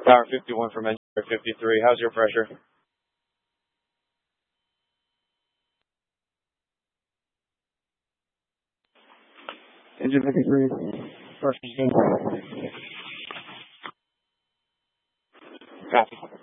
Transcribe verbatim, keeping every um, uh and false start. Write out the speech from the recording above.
Tower fifty-one from engineer fifty-three. How's your pressure? Engine fifty-three. Pressure's good. Copy.